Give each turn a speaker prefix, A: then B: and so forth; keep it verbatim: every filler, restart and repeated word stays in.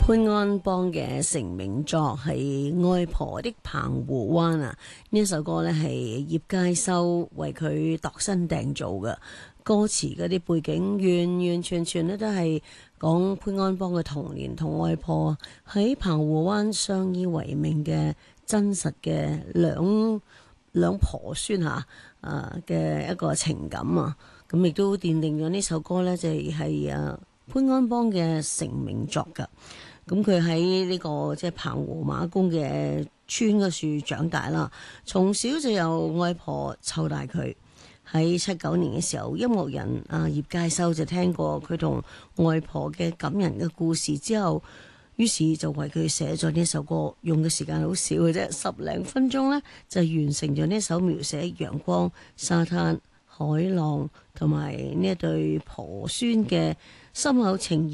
A: 潘安邦嘅成名作係《外婆的澎湖灣》啊！呢一首歌呢係葉佳修為佢度身訂造嘅，歌詞嗰啲背景完完全全咧都係講潘安邦嘅童年同外婆喺澎湖灣相依為命嘅真實嘅兩兩婆孫吓啊嘅一個情感啊！咁亦都奠定咗呢首歌呢，就係係啊潘安邦嘅成名作噶。咁佢喺呢個即係澎湖馬公嘅村嗰處長大啦，從小就由外婆湊大佢。喺七九年嘅時候，音樂人啊葉佳修就聽過佢同外婆嘅感人嘅故事之後，於是就為佢寫咗呢首歌，用嘅時間好少嘅啫，十零分鐘呢，就完成咗呢首描寫陽光、沙灘、海浪同埋呢一對婆孫嘅深厚情誼